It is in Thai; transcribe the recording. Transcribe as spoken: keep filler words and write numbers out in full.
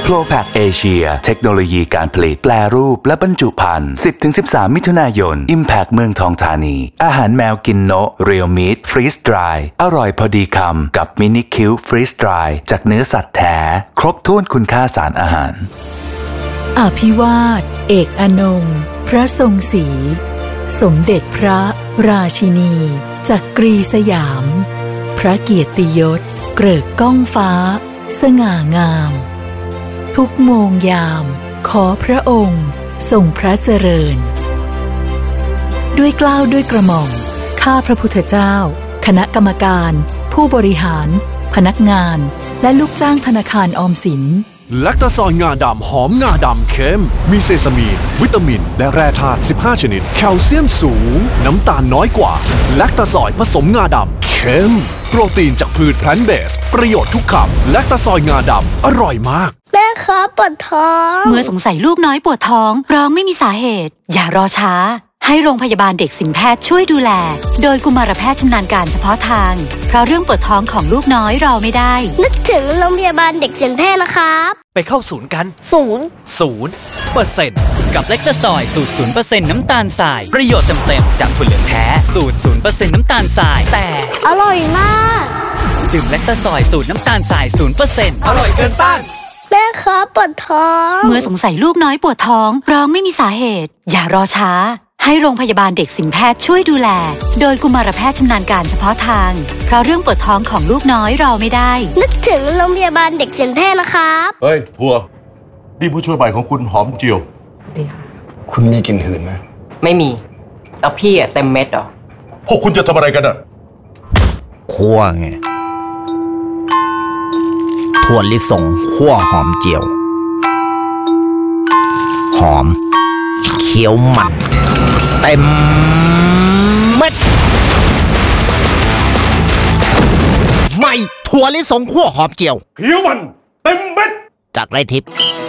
โปรแพคเอเชียเทคโนโลยีการผลิตแปรรูปและบรรจุภัณฑ์ สิบถึงสิบสาม มิถุนายน Impact เมืองทองธานีอาหารแมวกินโนะเรียลมีทฟรีสดรายอร่อยพอดีคำกับมินิคิวฟรีสดรายจากเนื้อสัตว์แท้ครบถ้วนคุณค่าสารอาหารอภิวาทเอกอนงค์พระทรงศรีสมเด็จพระราชินีจักรีสยามพระเกียรติยศเกริกก้องฟ้าสง่างามทุกโมงยามขอพระองค์ทรงพระเจริญด้วยเกล้าด้วยกระหม่อมข้าพระพุทธเจ้าคณะกรรมการผู้บริหารพนักงานและลูกจ้างธนาคารออมสินแลคตาซอยงาดำหอมงาดำเค็มมีเซซามีนวิตามินและแร่ธาตุสิบห้าชนิดแคลเซียมสูงน้ำตาลน้อยกว่าแลคตาซอยผสมงาดำเค็มโปรตีนจากพืชแพลนต์เบสประโยชน์ทุกคำแลคตาซอยงาดำอร่อยมากแม่ครับปวดท้องเมื่อสงสัยลูกน้อยปวดท้องร้องไม่มีสาเหตุอย่ารอช้าให้โรงพยาบาลเด็กสินแพทย์ช่วยดูแลโดยกุมารแพทย์ชำนาญการเฉพาะทางเพราะเรื่องปวดท้องของลูกน้อยรอไม่ได้นึกถึงโรงพยาบาลเด็กสินแพทย์นะครับไปเข้าศูนย์กันศูนย์ศูนย์เปอร์เซ็นต์กับเล็กตาซอยสูตรศูนย์เปอร์เซ็นต์น้ำตาลทรายประโยชน์เต็มๆจากถั่วเหลืองแท้สูตรศูนย์เปอร์เซ็นต์น้ำตาลทรายแต่อร่อยมากดื่มเล็กตาซอยสูตรน้ำตาลทรายศูนย์เปอร์เซ็นต์อร่อยเกินต้านแม่ครับปวดท้องเมื่อสงสัยลูกน้อยปวดท้องร้องไม่มีสาเหตุอย่ารอช้าให้โรงพยาบาลเด็กสินแพทย์ช่วยดูแลโดยกุมารแพทย์ชำนาญการเฉพาะทางเพราะเรื่องปวดท้องของลูกน้อยรอไม่ได้นึกถึงโรงพยาบาลเด็กสินแพทย์นะครับเฮ้ยทัวนี่ผู้ช่วยใหม่ของคุณหอมเจียวคุณมีกลิ่นหืนไหมไม่มีแล้วพี่อะเต็มเม็ดหรอพวกคุณจะทำอะไรกันอะคั่วไงถั่วลิสงคั่วหอมเจียวหอมเคี้ยวมันเต็มเม็ดไม่ถั่วลิสงคั่วหอมเจียวเคี้ยวมันเต็มเม็ดจากไรทิพย์